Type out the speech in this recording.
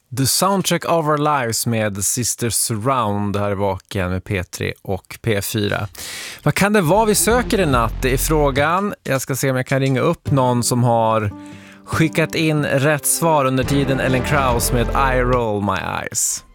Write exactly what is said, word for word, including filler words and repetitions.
The Soundtrack of Our Lives med Sisters Surround här i Vaken med P tre och P fyra. Vad kan det vara vi söker i natt? Det är frågan. Jag ska se om jag kan ringa upp någon som har skickat in rätt svar under tiden. Ellen Krauss med I Roll My Eyes.